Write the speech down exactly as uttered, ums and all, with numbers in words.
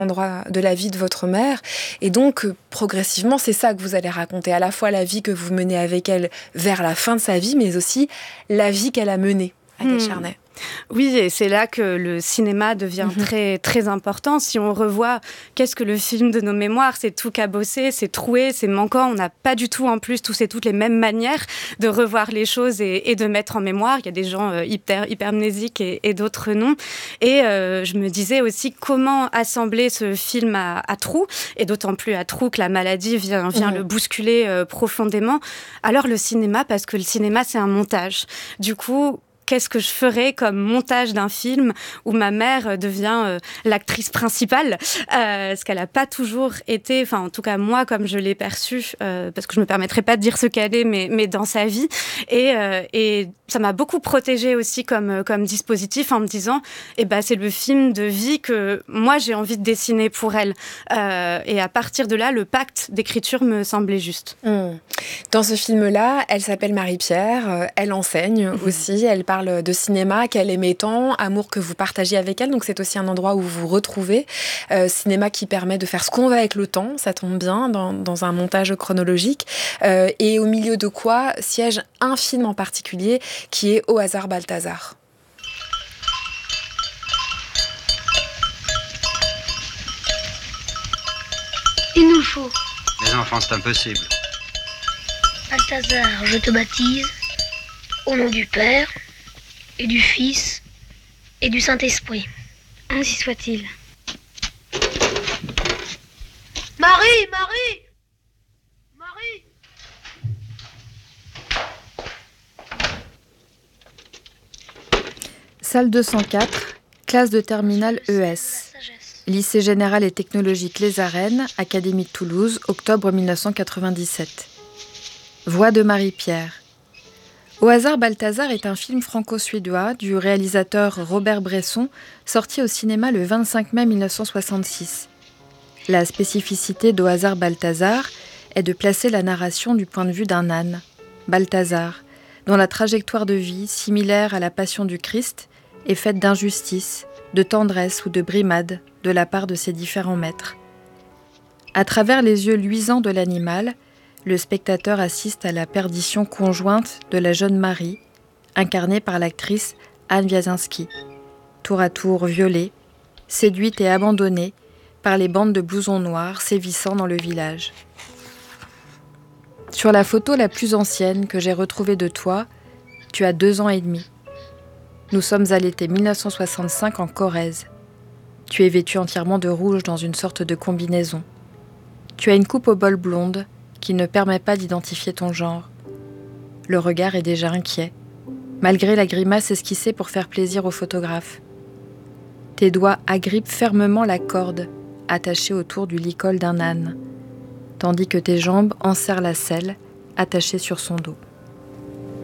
endroit de la vie de votre mère. Et donc, euh, progressivement, c'est ça que vous allez raconter. À la fois la vie que vous menez avec elle vers la fin de sa vie, mais aussi la vie qu'elle a menée, Agathe Mmh. Charnay. Oui, et c'est là que le cinéma devient mmh. très, très important. Si on revoit qu'est-ce que le film de nos mémoires, c'est tout cabossé, c'est troué, c'est manquant. On n'a pas du tout, en plus, tous et toutes les mêmes manières de revoir les choses et, et de mettre en mémoire. Il y a des gens euh, hyper, hypermnésiques et, et d'autres non. Et euh, je me disais aussi comment assembler ce film à, à trous, et d'autant plus à trous que la maladie vient, vient mmh. le bousculer euh, profondément. Alors le cinéma, parce que le cinéma, c'est un montage. Du coup, qu'est-ce que je ferais comme montage d'un film où ma mère devient euh, l'actrice principale, euh, parce qu'elle n'a pas toujours été, enfin en tout cas moi comme je l'ai perçue, euh, parce que je ne me permettrai pas de dire ce qu'elle est, mais, mais dans sa vie. Et, euh, et ça m'a beaucoup protégée aussi comme, comme dispositif en me disant, eh ben, c'est le film de vie que moi j'ai envie de dessiner pour elle. Euh, et à partir de là, le pacte d'écriture me semblait juste. Mmh. Dans ce film-là, elle s'appelle Marie-Pierre, euh, elle enseigne mmh. aussi, elle parle de cinéma qu'elle aimait tant, amour que vous partagez avec elle, donc c'est aussi un endroit où vous vous retrouvez. Euh, cinéma qui permet de faire ce qu'on veut avec le temps, ça tombe bien, dans, dans un montage chronologique. Euh, et au milieu de quoi siège un film en particulier qui est Au hasard Balthazar. Il nous faut. Les enfants, c'est impossible. Balthazar, je te baptise, au nom du Père, et du Fils, et du Saint-Esprit. Ainsi soit-il. Marie, Marie, Marie. Salle deux cent quatre, classe de terminale E S. Lycée général et technologique Les Arènes, Académie de Toulouse, octobre mille neuf cent quatre-vingt-dix-sept. Voix de Marie-Pierre. Au hasard Balthazar est un film franco-suédois du réalisateur Robert Bresson, sorti au cinéma le vingt-cinq mai mille neuf cent soixante-six. La spécificité d'Au hasard Balthazar est de placer la narration du point de vue d'un âne, Balthazar, dont la trajectoire de vie, similaire à la Passion du Christ, est faite d'injustice, de tendresse ou de brimade de la part de ses différents maîtres. À travers les yeux luisants de l'animal, le spectateur assiste à la perdition conjointe de la jeune Marie, incarnée par l'actrice Anne Wiazanski, tour à tour violée, séduite et abandonnée par les bandes de blousons noirs sévissant dans le village. Sur la photo la plus ancienne que j'ai retrouvée de toi, tu as deux ans et demi. Nous sommes à l'été mille neuf cent soixante-cinq en Corrèze. Tu es vêtue entièrement de rouge dans une sorte de combinaison. Tu as une coupe au bol blonde qui ne permet pas d'identifier ton genre. Le regard est déjà inquiet, malgré la grimace esquissée pour faire plaisir au photographe. Tes doigts agrippent fermement la corde attachée autour du licol d'un âne, tandis que tes jambes enserrent la selle attachée sur son dos.